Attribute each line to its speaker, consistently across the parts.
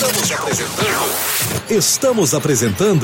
Speaker 1: Estamos apresentando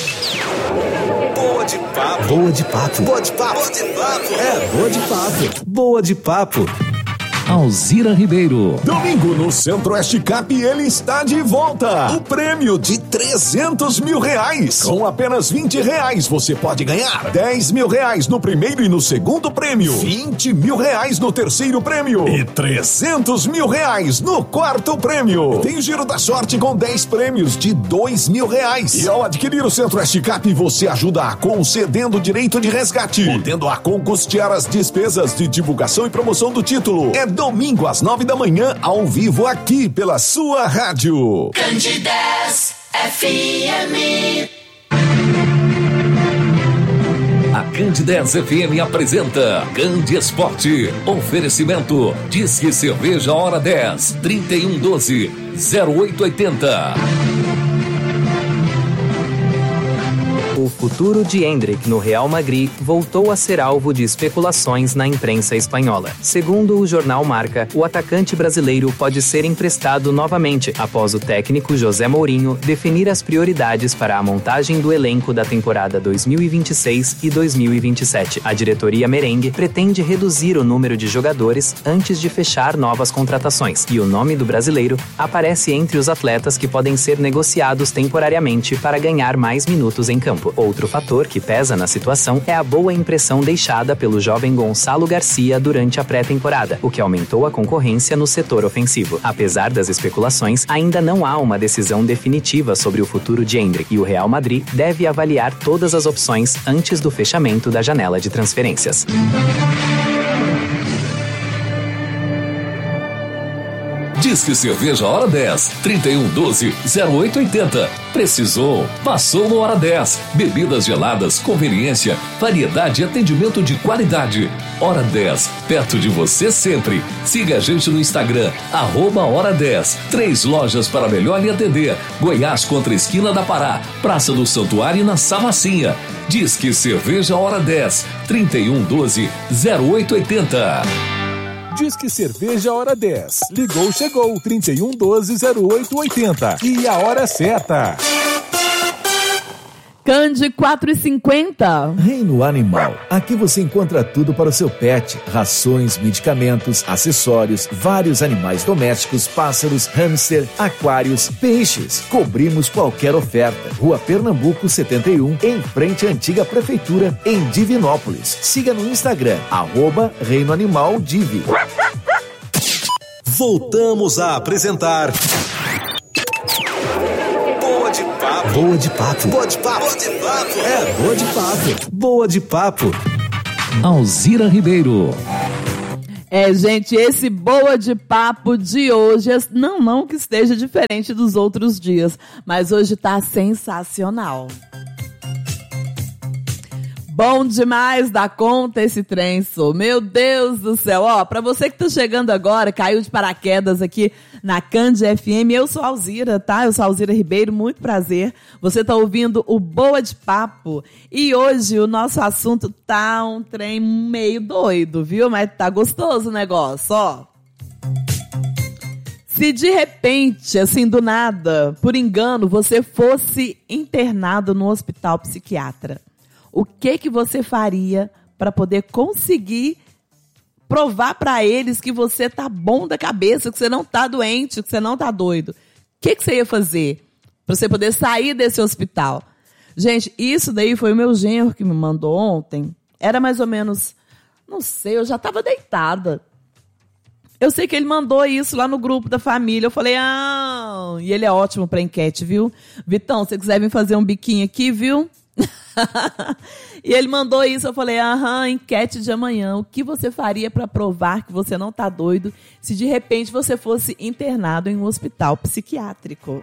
Speaker 1: Boa de Papo. Boa de Papo. Boa de Papo. Boa de Papo. É, Boa de Papo. Boa de Papo.
Speaker 2: Alzira Ribeiro.
Speaker 3: Domingo no Centro-Oeste Cap, ele está de volta. O prêmio de R$300 mil. Com apenas R$20 você pode ganhar R$10 mil no primeiro e no segundo prêmio, R$20 mil no terceiro prêmio e R$300 mil no quarto prêmio. Tem Giro da Sorte com 10 prêmios de R$2 mil. E ao adquirir o Centro-Oeste Cap, você ajuda a concedendo direito de resgate, podendo a custear as despesas de divulgação e promoção do título. É domingo às 9 da manhã, ao vivo aqui pela sua rádio.
Speaker 4: Candidez FM.
Speaker 2: A Candidez FM apresenta Candi Esporte. Oferecimento Disque Cerveja Hora 10 3112-0880.
Speaker 5: O futuro de Endrick no Real Madrid voltou a ser alvo de especulações na imprensa espanhola. Segundo o jornal Marca, o atacante brasileiro pode ser emprestado novamente após o técnico José Mourinho definir as prioridades para a montagem do elenco da temporada 2026 e 2027. A diretoria merengue pretende reduzir o número de jogadores antes de fechar novas contratações, e o nome do brasileiro aparece entre os atletas que podem ser negociados temporariamente para ganhar mais minutos em campo. Outro fator que pesa na situação é a boa impressão deixada pelo jovem Gonçalo Garcia durante a pré-temporada, o que aumentou a concorrência no setor ofensivo. Apesar das especulações, ainda não há uma decisão definitiva sobre o futuro de Endrick, e o Real Madrid deve avaliar todas as opções antes do fechamento da janela de transferências.
Speaker 2: Disque Cerveja Hora 10 3112-0880. Precisou? Passou no Hora 10. Bebidas geladas, conveniência, variedade e atendimento de qualidade. Hora 10, perto de você sempre. Siga a gente no Instagram, @Hora 10. 3 lojas para melhor lhe atender. Goiás contra a esquina da Pará, Praça do Santuário na Samacinha. Disque Cerveja Hora 10 3112-0880.
Speaker 6: Disque Cerveja Hora 10. Ligou, chegou. 3112-0880. E a hora certa.
Speaker 7: Candi 4,50.
Speaker 8: Reino Animal. Aqui você encontra tudo para o seu pet. Rações, medicamentos, acessórios, vários animais domésticos, pássaros, hamster, aquários, peixes. Cobrimos qualquer oferta. Rua Pernambuco 71, em frente à antiga prefeitura, em Divinópolis. Siga no Instagram, @Reino Animal Divi.
Speaker 1: Voltamos a apresentar Boa de Papo. Boa de Papo. Boa de Papo. Boa de Papo. É, Boa de Papo. Boa de Papo.
Speaker 2: Alzira Ribeiro.
Speaker 7: Gente, esse Boa de Papo de hoje, não que esteja diferente dos outros dias, mas hoje tá sensacional. Bom demais da conta esse trem, meu Deus do céu. Ó, pra você que tá chegando agora, caiu de paraquedas aqui na Candi FM, eu sou a Alzira, tá? Eu sou a Alzira Ribeiro, muito prazer. Você tá ouvindo o Boa de Papo e hoje o nosso assunto tá um trem meio doido, viu? Mas tá gostoso o negócio, ó. Se de repente, assim, do nada, por engano, você fosse internado no hospital psiquiatra, o que você faria para poder conseguir provar para eles que você tá bom da cabeça, que você não tá doente, que você não tá doido? O que você ia fazer para você poder sair desse hospital? Gente, isso daí foi o meu genro que me mandou ontem. Era mais ou menos, não sei, eu já estava deitada. Eu sei que ele mandou isso lá no grupo da família. Eu falei, e ele é ótimo para enquete, viu? Vitão, se você quiser vir fazer um biquinho aqui, viu? E ele mandou isso, eu falei, enquete de amanhã. O que você faria para provar que você não tá doido se de repente você fosse internado em um hospital psiquiátrico?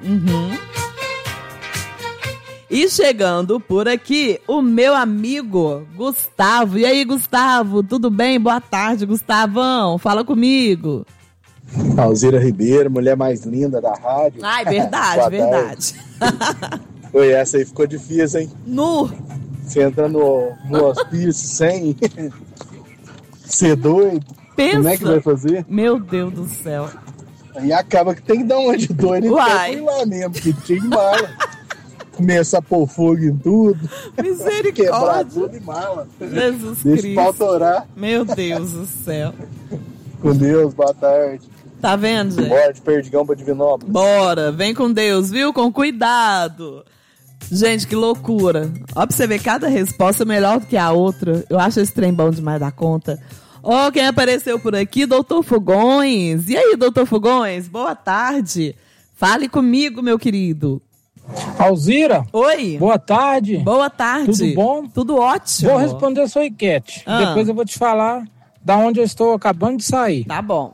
Speaker 7: E chegando por aqui, o meu amigo Gustavo. E aí, Gustavo, tudo bem? Boa tarde, Gustavão. Fala comigo.
Speaker 9: Alzira Ribeiro, mulher mais linda da rádio.
Speaker 7: Ai, verdade, verdade.
Speaker 9: Oi, essa aí ficou difícil, hein? Você entra no hospício sem ser doido.
Speaker 7: Pensa.
Speaker 9: Como é que vai fazer?
Speaker 7: Meu Deus do céu.
Speaker 9: Aí acaba que tem que dar uma de doido e ir lá mesmo, porque tinha mala. Começa a pôr fogo em tudo.
Speaker 7: Misericórdia.
Speaker 9: Quebrar tudo e mala.
Speaker 7: Jesus
Speaker 9: Deixa
Speaker 7: Cristo.
Speaker 9: o pau torar.
Speaker 7: Meu Deus do céu.
Speaker 9: Com Deus, boa tarde.
Speaker 7: Tá vendo, gente?
Speaker 9: Bora de Perdigão pra Divinópolis.
Speaker 7: Bora, vem com Deus, viu? Com cuidado. Gente, que loucura. Ó, pra você ver, cada resposta é melhor do que a outra. Eu acho esse trem bom demais da conta. Ó, quem apareceu por aqui, Doutor Fogões. E aí, Doutor Fogões? Boa tarde. Fale comigo, meu querido.
Speaker 10: Alzira.
Speaker 7: Oi.
Speaker 10: Boa tarde.
Speaker 7: Boa tarde.
Speaker 10: Tudo bom?
Speaker 7: Tudo ótimo.
Speaker 10: Vou responder a sua enquete. Depois eu vou te falar da onde eu estou acabando de sair.
Speaker 7: Tá bom.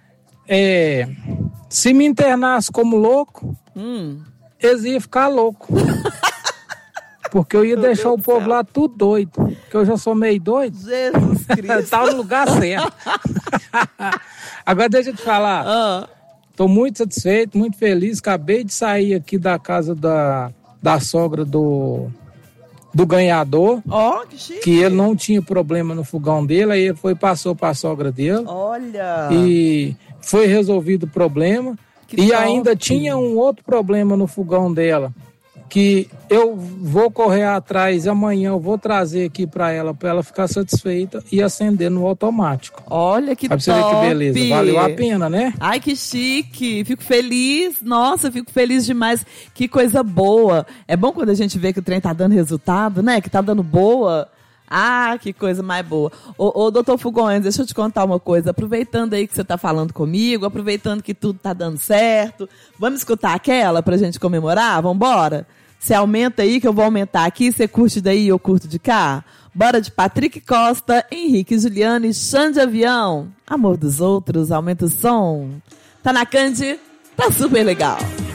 Speaker 10: Se me internasse como louco, eles iam ficar loucos. Porque eu ia deixar o povo lá tudo doido. Porque eu já sou meio doido.
Speaker 7: Jesus Cristo.
Speaker 10: Tá no lugar certo. Agora deixa eu te falar. Tô muito satisfeito, muito feliz. Acabei de sair aqui da casa da sogra do ganhador.
Speaker 7: Ó, que chique.
Speaker 10: Que ele não tinha problema no fogão dele. Aí ele passou pra sogra dele.
Speaker 7: Olha.
Speaker 10: E foi resolvido o problema.
Speaker 7: Que
Speaker 10: e
Speaker 7: top.
Speaker 10: ainda tinha um outro problema no fogão dela. Que eu vou correr atrás e amanhã eu vou trazer aqui para ela ficar satisfeita e acender no automático.
Speaker 7: Olha que top.
Speaker 10: Pra você ver que beleza, valeu a pena, né?
Speaker 7: Ai, que chique, fico feliz, nossa, fico feliz demais, que coisa boa. É bom quando a gente vê que o trem tá dando resultado, né, que tá dando boa. Ah, que coisa mais boa. Ô, doutor Fogões, deixa eu te contar uma coisa. Aproveitando aí que você tá falando comigo, aproveitando que tudo tá dando certo, vamos escutar aquela pra gente comemorar? Vambora? Você aumenta aí que eu vou aumentar aqui, você curte daí e eu curto de cá? Bora de Patrick Costa, Henrique Juliano e Xande Avião. Amor dos outros, aumenta o som. Tá na Cande, tá super legal.